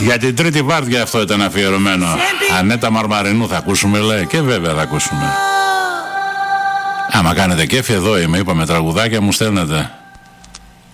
Για την τρίτη βάρδια αυτό ήταν αφιερωμένο. Ανέτα Μαρμαρινού θα ακούσουμε, λέει. Και βέβαια θα ακούσουμε. Άμα κάνετε κέφι, εδώ είμαι. Είπαμε τραγουδάκια, μου στέλνετε.